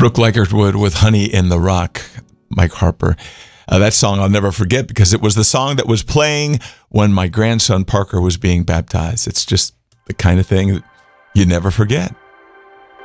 Brooke Ligertwood with Honey in the Rock, Mike Harper. That song I'll never forget because it was the song that was playing when my grandson Parker was being baptized. It's just the kind of thing that you never forget.